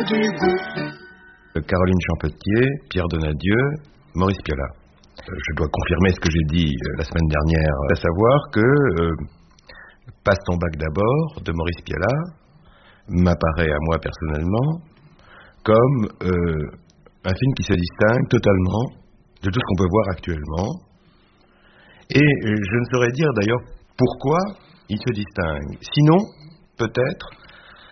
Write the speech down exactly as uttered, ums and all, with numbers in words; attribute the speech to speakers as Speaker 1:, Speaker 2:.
Speaker 1: du goût.
Speaker 2: Caroline Champetier, Pierre Donadieu, Maurice Pialat. Je dois confirmer ce que j'ai dit la semaine dernière, à savoir que euh, Passe ton bac d'abord de Maurice Pialat m'apparaît à moi personnellement comme euh, un film qui se distingue totalement de tout ce qu'on peut voir actuellement. Et je ne saurais dire d'ailleurs pourquoi il se distingue. Sinon, peut-être,